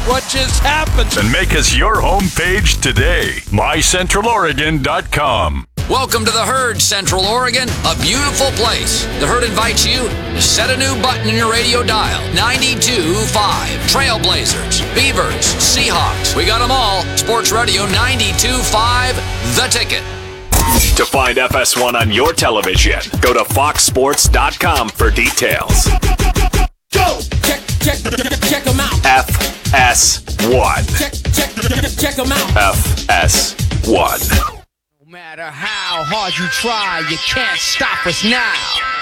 What just happened? And make us your homepage today. MyCentralOregon.com. Welcome to the Herd, Central Oregon, a beautiful place. The Herd invites you to set a new button in your radio dial. 92.5. Trailblazers, Beavers, Seahawks. We got them all. Sports Radio 92.5, The Ticket. To find FS1 on your television, go to foxsports.com for details. Go! Check them out. FS1. Check them out. FS1. No matter how hard you try, you can't stop us now.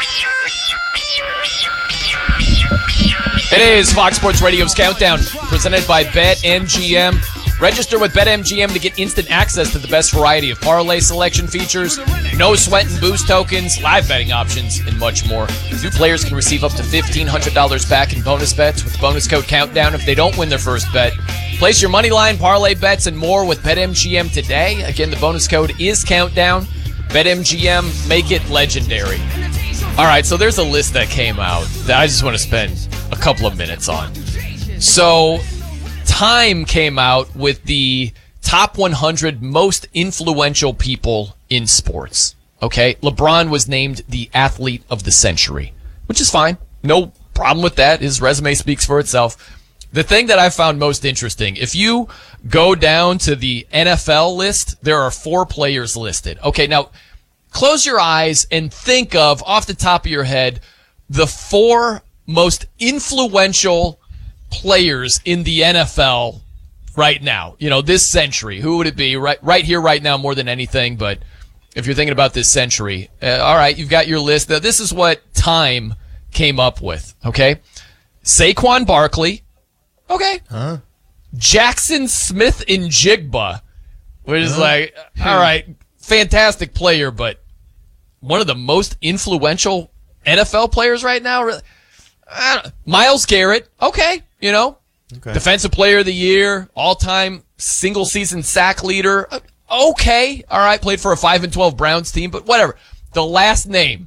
It is Fox Sports Radio's Countdown, presented by BetMGM. Register with BetMGM to get instant access to the best variety of parlay selection features, no sweat and boost tokens, live betting options, and much more. New players can receive up to $1,500 back in bonus bets with bonus code Countdown if they don't win their first bet. Place your money line, parlay bets, and more with BetMGM today. Again, the bonus code is Countdown. BetMGM, make it legendary. All right, so there's a list that came out that I just want to spend a couple of minutes on. So Time came out with the top 100 most influential people in sports. Okay, LeBron was named the athlete of the century, which is fine. No problem with that. His resume speaks for itself. The thing that I found most interesting, if you go down to the NFL list, there are 4 players listed. Okay, now close your eyes and think of, off the top of your head, the 4 most influential players in the NFL right now, this century. Who would it be? Right here, right now, more than anything. But if you're thinking about this century, all right, you've got your list. Now, this is what Time came up with, okay? Saquon Barkley, okay. Jackson Smith and Jigba, which is like, all right, fantastic player, but one of the most influential NFL players right now, really. Myles Garrett, okay. Defensive player of the year, all-time single-season sack leader. Okay, all right, played for a 5-12 Browns team, but whatever. The last name,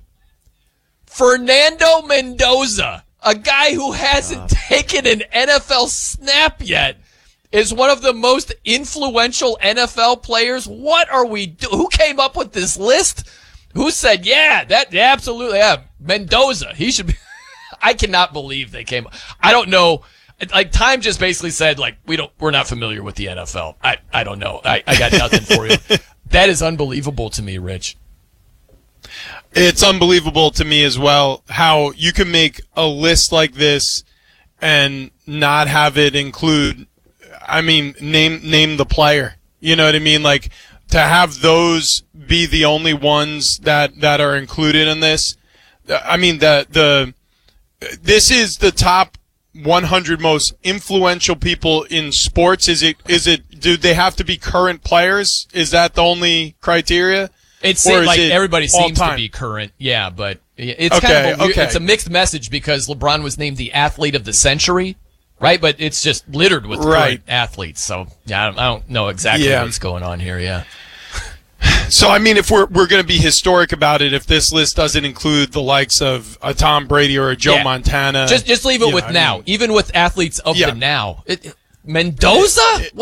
Fernando Mendoza, a guy who hasn't taken an NFL snap yet, is one of the most influential NFL players. What are we doing? Who came up with this list? Who said, absolutely, Mendoza, he should be. I cannot believe they came. I don't know. Like, Time just basically said, like, we're not familiar with the NFL. I don't know. I got nothing for you. That is unbelievable to me, Rich. It's unbelievable to me as well how you can make a list like this and not have it include, name the player. You know what I mean? Like, to have those be the only ones that are included in this. This is the top 100 most influential people in sports. Do they have to be current players? Is that the only criteria? It seems like everybody seems to be current. Yeah, but it's kind of it's a mixed message because LeBron was named the athlete of the century, right? But it's just littered with current athletes. So, yeah, I don't know exactly what's going on here, yeah. So, if we're going to be historic about it, if this list doesn't include the likes of a Tom Brady or a Joe Montana. Just leave it with now. Even with athletes of the now. Mendoza?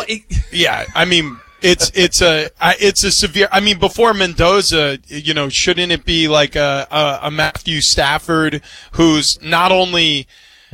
It's a severe, before Mendoza, shouldn't it be like a Matthew Stafford who's not only,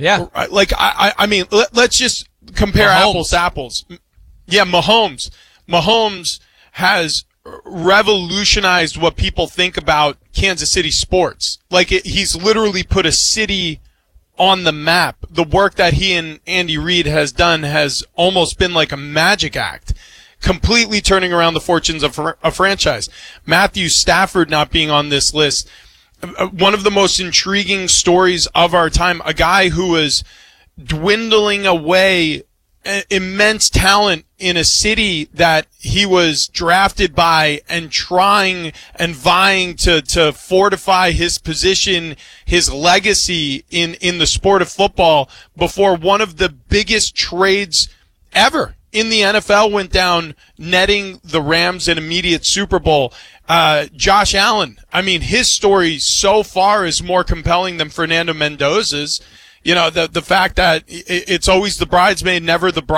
let's just compare apples to apples. Yeah, Mahomes. Mahomes has revolutionized what people think about Kansas City sports. Like, he's literally put a city on the map. The work that he and Andy Reid has done has almost been like a magic act, completely turning around the fortunes of a franchise. Matthew Stafford not being on this list, one of the most intriguing stories of our time, a guy who was dwindling away immense talent in a city that he was drafted by and trying and vying to fortify his position, his legacy in the sport of football before one of the biggest trades ever in the NFL went down, netting the Rams an immediate Super Bowl. Josh Allen, his story so far is more compelling than Fernando Mendoza's. The fact that it's always the bridesmaid, never the bride.